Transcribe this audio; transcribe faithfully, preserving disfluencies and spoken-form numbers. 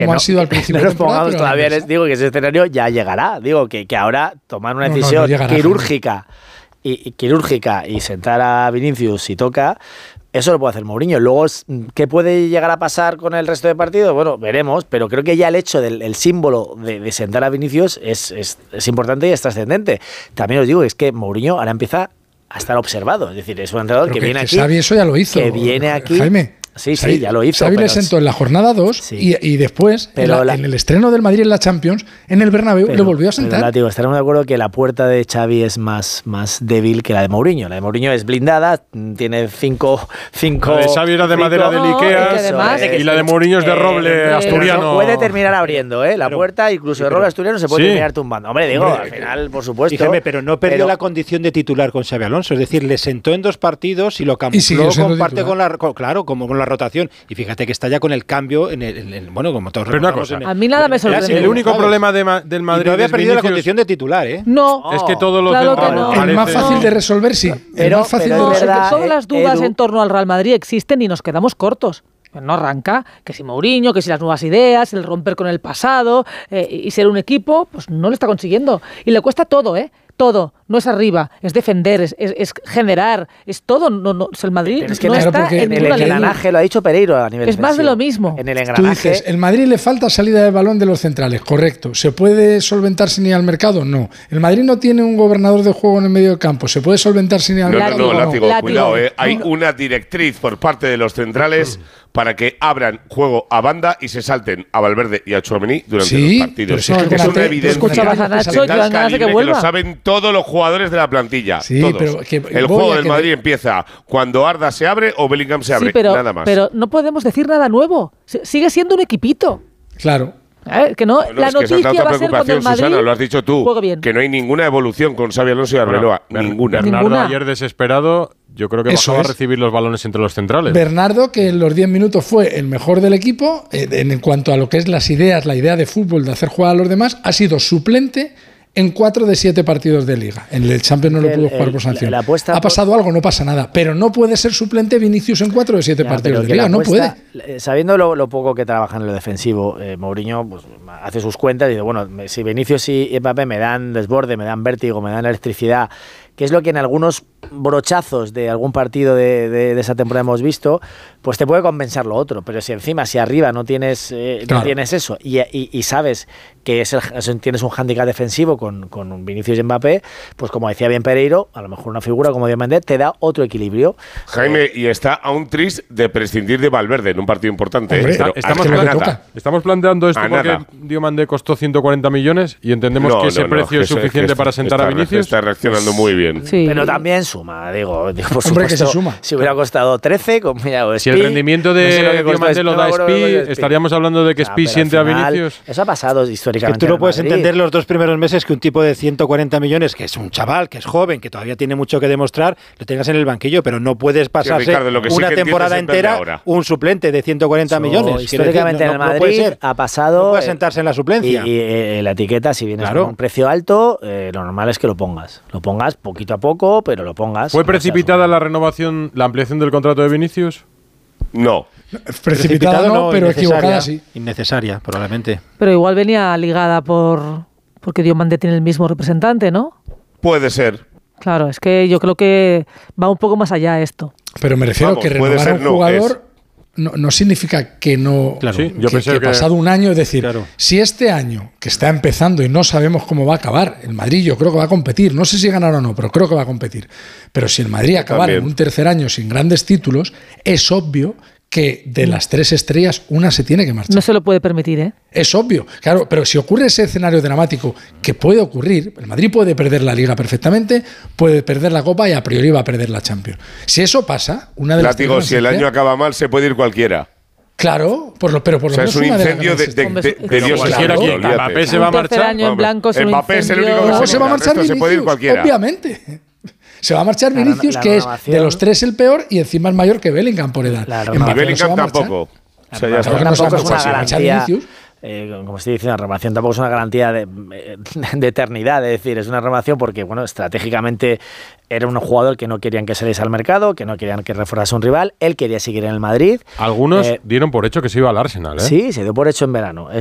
como no, ha sido al principio. No nos pongamos todavía, les digo que ese escenario ya llegará. Digo que, que ahora tomar una decisión no, no, no llegará, quirúrgica y, y quirúrgica y sentar a Vinicius si toca, eso lo puede hacer Mourinho. Luego, ¿qué puede llegar a pasar con el resto de partidos? Bueno, veremos, pero creo que ya el hecho del el símbolo de, de sentar a Vinicius es, es, es importante y es trascendente. También os digo, es que Mourinho ahora empieza a estar observado. Es decir, es un entrenador pero que, que viene que aquí. Xavi eso ya lo hizo. Que viene aquí. Jaime. Sí, sí, ya lo hizo. Xavi le sentó en la jornada dos sí. y, y después, en, la, la, en el estreno del Madrid en la Champions, en el Bernabéu, pero, le volvió a sentar. Pero, tío, estaremos de acuerdo que la puerta de Xavi es más, más débil que la de Mourinho. La de Mourinho es blindada, tiene cinco... cinco la de Xavi era de cinco, madera del Ikea además, y la de Mourinho es de roble eh, asturiano. Puede terminar abriendo, ¿eh? La pero, puerta, incluso de roble asturiano, se puede sí. terminar tumbando. Hombre, digo, Hombre, al final, por supuesto... Fíjame, pero no perdió pero, la condición de titular con Xavi Alonso. Es decir, le sentó en dos partidos y lo camufló con parte con la... Con, claro, como con la rotación. Y fíjate que está ya con el cambio en el, en el bueno, como todos recordamos. En el, a mí nada me sorprende. El único ¿sabes? problema de, del Madrid y no había es perdido Vinicius. la condición de titular, ¿eh? No. Es que todo lo claro que no. El más fácil de resolver, sí. Pero, el más fácil pero de resolver. Todas las dudas Edu. en torno al Real Madrid existen y nos quedamos cortos. No arranca, que si Mourinho, que si las nuevas ideas, el romper con el pasado eh, y ser un equipo, pues no lo está consiguiendo. Y le cuesta todo, ¿eh? Todo. No es arriba, es defender, es, es, es generar, es todo. No, no, el Madrid pero es que no claro, está en, en el engranaje, lo ha dicho Pereiro a nivel Es defensivo. Más de lo mismo. En el engranaje. Tú dices, el Madrid le falta salida de balón de los centrales, correcto. ¿Se puede solventar sin ir al mercado? No. El Madrid no tiene un gobernador de juego en el medio del campo. ¿Se puede solventar sin ir al no, mercado? No, no, látigo, látigo. cuidado, eh. Hay no. una directriz por parte de los centrales para que abran juego a banda y se salten a Valverde y a Tchouaméni durante sí, los partidos. Si es que es una evidencia. Escuchabas a Nacho, yo ganas de que vuelva. Que lo saben todos los jugadores de la plantilla. Sí, todos. Pero que el juego del Madrid empieza cuando Arda se abre o Bellingham se abre. Sí, pero, nada más. Pero no podemos decir nada nuevo. Sigue siendo un equipito. Claro. Eh, que no, bueno, la es noticia que va a ser cuando el Madrid Susana, lo has dicho tú, que no hay ninguna evolución con Xabi Alonso y Arbeloa, bueno, ninguna. Bernardo ninguna. ayer desesperado, yo creo que Eso bajaba es. a recibir los balones entre los centrales. Bernardo, que en los diez minutos fue el mejor del equipo, eh, en cuanto a lo que es las ideas, la idea de fútbol, de hacer jugar a los demás, ha sido suplente en cuatro de siete partidos de Liga. En el Champions no lo pudo jugar por sanción. Ha pasado por... algo, no pasa nada. Pero no puede ser suplente Vinicius en cuatro de siete ya, partidos de Liga. No puede. Sabiendo lo, lo poco que trabaja en lo defensivo, eh, Mourinho pues, hace sus cuentas y dice, bueno, si Vinicius y Mbappé me dan desborde, me dan vértigo, me dan electricidad, que es lo que en algunos brochazos de algún partido de, de, de esa temporada hemos visto, pues te puede compensar lo otro. Pero si encima, si arriba no tienes, eh, claro. no tienes eso y, y, y sabes que es el, tienes un hándicap defensivo con, con Vinicius y Mbappé, pues como decía bien Pereiro, a lo mejor una figura como Diomandé te da otro equilibrio. Jaime, eh, y está a un tris de prescindir de Valverde en un partido importante. Hombre, eh, pero estamos, es que plan, estamos planteando esto a porque nada. Diomandé costó ciento cuarenta millones y entendemos no, que ese no, precio no, es suficiente que para sentar está, a Vinicius. Está reaccionando muy bien. Sí. Pero también suma, digo, digo por Hombre, supuesto, que se suma. Si hubiera costado trece, como ya, o si el rendimiento de no sé Diomandé lo da no, Spi, estaríamos hablando de que Spi no, siente final, a Vinicius. Eso ha pasado históricamente. Es que tú no puedes entender los dos primeros meses que un tipo de ciento cuarenta millones, que es un chaval, que es joven, que todavía tiene mucho que demostrar, lo tengas en el banquillo, pero no puedes pasarse sí, Ricardo, una sí temporada entera ahora. Un suplente de ciento cuarenta so, millones. Históricamente no, en el Madrid no ha pasado. No puede sentarse en la suplencia. Y, y eh, la etiqueta, si vienes claro. con un precio alto, eh, lo normal es que lo pongas. Lo pongas poquito a poco, pero lo pongas. ¿Fue precipitada la renovación, la ampliación del contrato de Vinicius? No. Precipitada no, pero equivocada sí. Innecesaria, probablemente. Pero igual venía ligada por porque Diomandé tiene el mismo representante, ¿no? Puede ser. Claro, es que yo creo que va un poco más allá esto. Pero me refiero Vamos, que renovar ser, a un no, jugador no, no significa que no claro, sí, yo que, pensé que, que pasado un año, es decir, claro. si este año que está empezando y no sabemos cómo va a acabar, el Madrid yo creo que va a competir, no sé si ganará o no, pero creo que va a competir. Pero si el Madrid acabara en un tercer año sin grandes títulos, es obvio que de las tres estrellas una se tiene que marchar. No se lo puede permitir, ¿eh? Es obvio, claro, pero si ocurre ese escenario dramático que puede ocurrir, el Madrid puede perder la Liga perfectamente, puede perder la Copa y a priori va a perder la Champions. Si eso pasa, una de las Látigo, si el año acaba mal, se puede ir cualquiera. Claro, por lo, pero por lo o sea, menos es un una incendio de, de, de, de, de, de Dios. Cualquiera que Mbappé se va a marchar. Año en blanco es Mbappé es el único que no, se va a marchar Vinicius, se puede ir cualquiera. Obviamente. Se va a marchar la, Vinicius, la que es de los tres el peor y encima es mayor que Bellingham por edad. Y Bellingham tampoco. O sea, ya claro, tampoco es una garantía. eh, como estoy diciendo, la renovación tampoco es una garantía de, de eternidad, es decir, es una renovación porque, bueno, estratégicamente era un jugador que no querían que saliese al mercado, que no querían que reforzase un rival, él quería seguir en el Madrid. Algunos eh, dieron por hecho que se iba al Arsenal, ¿eh? Sí, se dio por hecho en verano.